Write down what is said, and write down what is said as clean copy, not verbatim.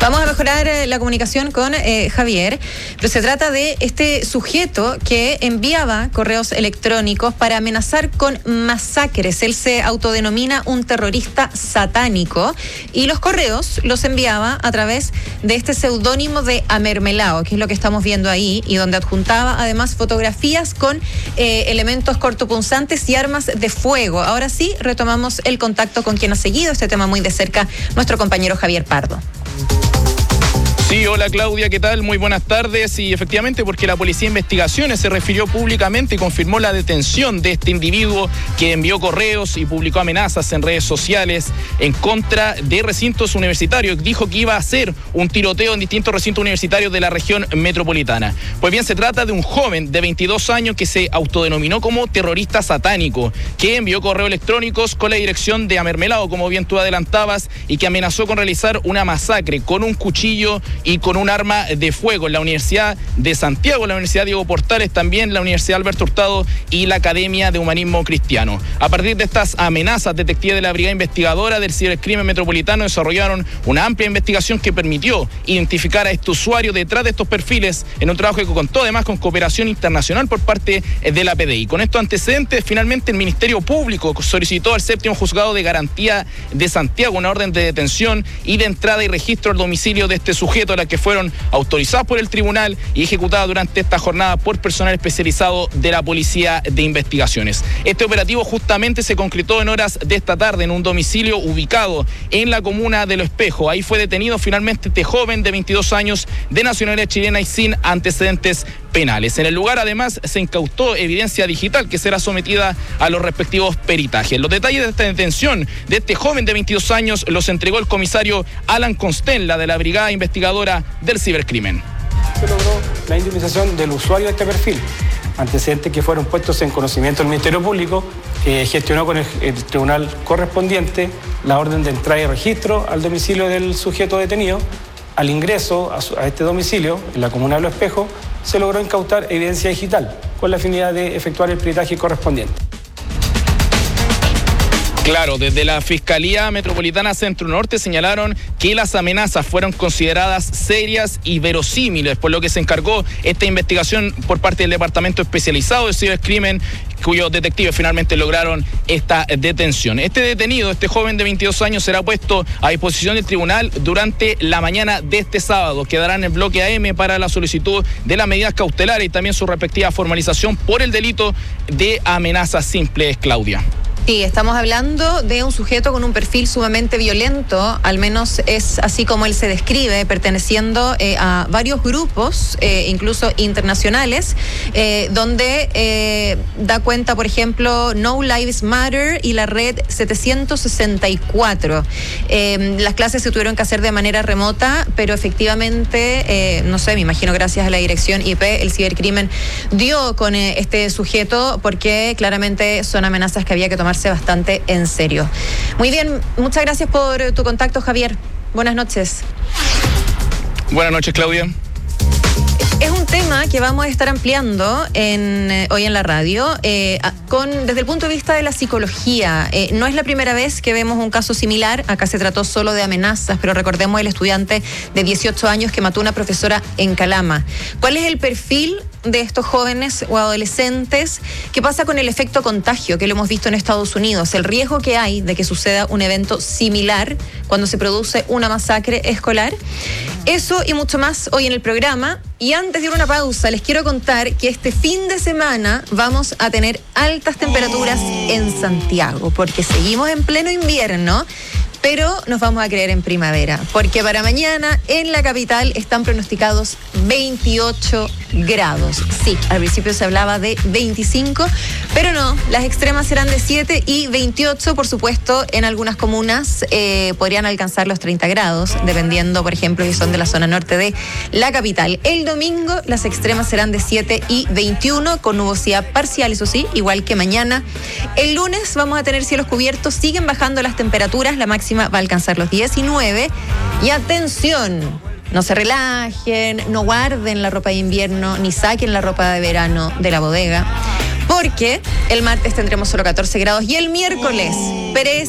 Vamos a mejorar la comunicación con Javier, pero se trata de este sujeto que enviaba correos electrónicos para amenazar con masacres. Él se autodenomina un terrorista satánico y los correos los enviaba a través de este seudónimo de Amermelao, que es lo que estamos viendo ahí, y donde adjuntaba además fotografías con elementos cortopunzantes y armas de fuego. Ahora sí, retomamos el contacto con quien ha seguido este tema muy de cerca, nuestro compañero Javier Pardo. Sí, hola Claudia, ¿qué tal? Muy buenas tardes. Y efectivamente, porque la Policía de Investigaciones se refirió públicamente y confirmó la detención de este individuo que envió correos y publicó amenazas en redes sociales en contra de recintos universitarios. Dijo que iba a hacer un tiroteo en distintos recintos universitarios de la región metropolitana. Pues bien, se trata de un joven de 22 años que se autodenominó como terrorista satánico, que envió correos electrónicos con la dirección de Amermelao, como bien tú adelantabas, y que amenazó con realizar una masacre con un cuchillo y con un arma de fuego en la Universidad de Santiago, la Universidad Diego Portales, también la Universidad Alberto Hurtado y la Academia de Humanismo Cristiano. A partir de estas amenazas, detectives de la Brigada Investigadora del Cibercrimen Metropolitano desarrollaron una amplia investigación que permitió identificar a este usuario detrás de estos perfiles en un trabajo que contó además con cooperación internacional por parte de la PDI. Con estos antecedentes, finalmente el Ministerio Público solicitó al 7º Juzgado de Garantía de Santiago una orden de detención y de entrada y registro al domicilio de este sujeto, las que fueron autorizadas por el tribunal y ejecutadas durante esta jornada por personal especializado de la Policía de Investigaciones. Este operativo justamente se concretó en horas de esta tarde en un domicilio ubicado en la comuna de Lo Espejo. Ahí fue detenido finalmente este joven de 22 años de nacionalidad chilena y sin antecedentes penales. En el lugar además se incautó evidencia digital que será sometida a los respectivos peritajes. Los detalles de esta detención de este joven de 22 años los entregó el comisario Alan Constella de la Brigada Investigadora del Cibercrimen. Se logró la indemnización del usuario de este perfil, antecedentes que fueron puestos en conocimiento del Ministerio Público, gestionó con el tribunal correspondiente la orden de entrada y registro al domicilio del sujeto detenido. Al ingreso a este domicilio, en la comuna de Lo Espejo, se logró incautar evidencia digital con la finalidad de efectuar el peritaje correspondiente. Claro, desde la Fiscalía Metropolitana Centro Norte señalaron que las amenazas fueron consideradas serias y verosímiles, por lo que se encargó esta investigación por parte del Departamento Especializado de Cibercrimen, cuyos detectives finalmente lograron esta detención. Este detenido, este joven de 22 años, será puesto a disposición del tribunal durante la mañana de este sábado. Quedará en el bloque AM para la solicitud de las medidas cautelares y también su respectiva formalización por el delito de amenazas simples, Claudia. Sí, estamos hablando de un sujeto con un perfil sumamente violento, al menos es así como él se describe, perteneciendo a varios grupos, incluso internacionales, donde da cuenta, por ejemplo, No Lives Matter y la red 764. Las clases se tuvieron que hacer de manera remota, pero efectivamente, no sé, me imagino gracias a la dirección IP, el cibercrimen dio con este sujeto, porque claramente son amenazas que había que tomar bastante en serio. Muy bien, muchas gracias por tu contacto, Javier. Buenas noches. Buenas noches, Claudia. Es un tema que vamos a estar ampliando hoy en la radio, desde el punto de vista de la psicología. No es la primera vez que vemos un caso similar. Acá se trató solo de amenazas, pero recordemos el estudiante de 18 años que mató a una profesora en Calama. ¿Cuál es el perfil de estos jóvenes o adolescentes? ¿Qué pasa con el efecto contagio que lo hemos visto en Estados Unidos? El riesgo que hay de que suceda un evento similar cuando se produce una masacre escolar. Eso y mucho más hoy en el programa. Y antes de ir a una pausa, les quiero contar que este fin de semana vamos a tener altas temperaturas en Santiago, porque seguimos en pleno invierno, pero nos vamos a creer en primavera, porque para mañana en la capital están pronosticados 28 grados. Sí, al principio se hablaba de 25, pero no, las extremas serán de 7 y 28, por supuesto, en algunas comunas podrían alcanzar los 30 grados, dependiendo, por ejemplo, si son de la zona norte de la capital. El domingo las extremas serán de 7 y 21, con nubosidad parcial, eso sí, igual que mañana. El lunes vamos a tener cielos cubiertos, siguen bajando las temperaturas, la máxima va a alcanzar los 19. Y atención, no se relajen, no guarden la ropa de invierno, ni saquen la ropa de verano de la bodega, porque el martes tendremos solo 14 grados y el miércoles